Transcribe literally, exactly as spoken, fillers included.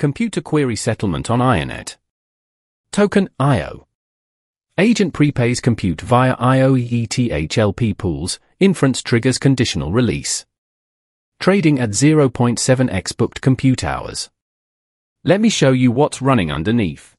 Computer query settlement on IONET. Token I O. Agent prepays compute via IOETH-L P pools, inference triggers conditional release. Trading at zero point seven x booked compute hours. Let me show you what's running underneath.